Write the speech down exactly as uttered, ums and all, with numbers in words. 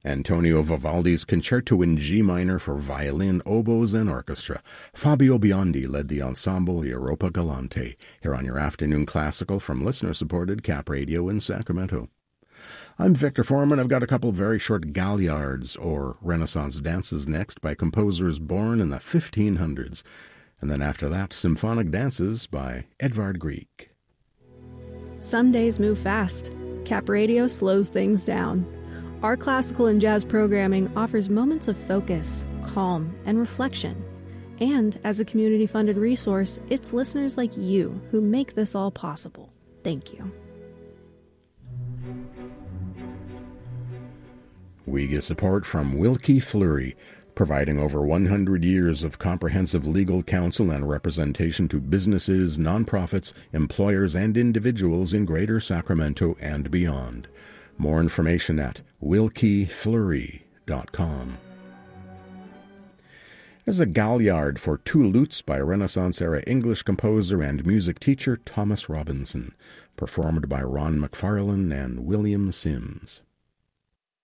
Antonio Vivaldi's Concerto in G minor for violin, oboes, and orchestra. Fabio Biondi led the ensemble Europa Galante, here on your afternoon classical from listener-supported Cap Radio in Sacramento. I'm Victor Foreman. I've got a couple very short galliards, or Renaissance dances, next by composers born in the fifteen hundreds. And then after that, symphonic dances by Edvard Grieg. Some days move fast. Cap Radio slows things down. Our classical and jazz programming offers moments of focus, calm, and reflection. And as a community-funded resource, it's listeners like you who make this all possible. Thank you. We get support from Wilkie Fleury, providing over one hundred years of comprehensive legal counsel and representation to businesses, nonprofits, employers, and individuals in Greater Sacramento and beyond. More information at wilkie fleury dot com. There's a galliard for two lutes by Renaissance-era English composer and music teacher Thomas Robinson, performed by Ron McFarlane and William Sims.